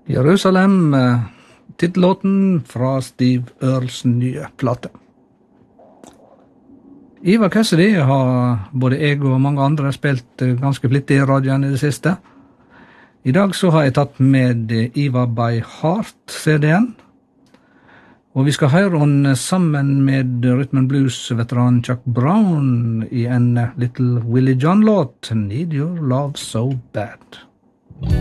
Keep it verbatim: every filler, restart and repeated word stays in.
Jerusalem, titellåten fra Steve Earls nye plate. Ivar Cassidy har både jeg og mange andre spilt ganske flittig i radioen i det siste. I dag så har jeg tatt med Ivar by Heart-C D-en, og vi skal høre henne sammen med Rhythm and Blues-veteran Chuck Brown i en Little Willie John-låt, Need Your Love So Bad.